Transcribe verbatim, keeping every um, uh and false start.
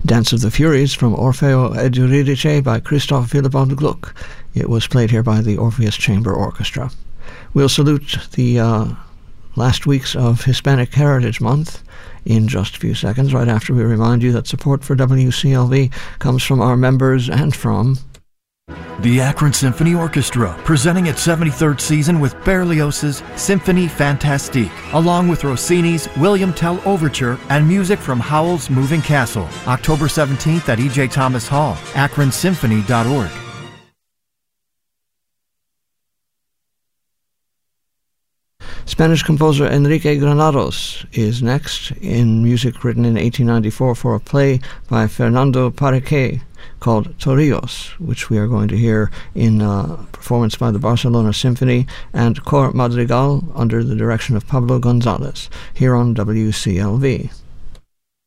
Dance of the Furies from Orfeo ed Euridice by Christoph Willibald Gluck. It was played here by the Orpheus Chamber Orchestra. We'll salute the uh, last weeks of Hispanic Heritage Month in just a few seconds, right after we remind you that support for W C L V comes from our members and from the Akron Symphony Orchestra, presenting its seventy-third season with Berlioz's Symphonie Fantastique, along with Rossini's William Tell Overture and music from Howell's Moving Castle. October seventeenth at E J Thomas Hall, akron symphony dot org. Spanish composer Enrique Granados is next, in music written in eighteen ninety-four for a play by Fernando Pareque called Torillos, which we are going to hear in uh, performance by the Barcelona Symphony and Cor Madrigal under the direction of Pablo Gonzalez, here on W C L V.